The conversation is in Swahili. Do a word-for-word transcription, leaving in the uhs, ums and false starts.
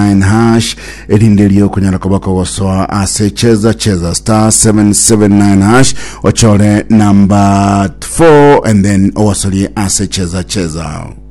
nine hash elindelio kunyala kobako gosoa ase cheza cheza star seven seven nine hash ochore number four and then owasoli ase cheza cheza.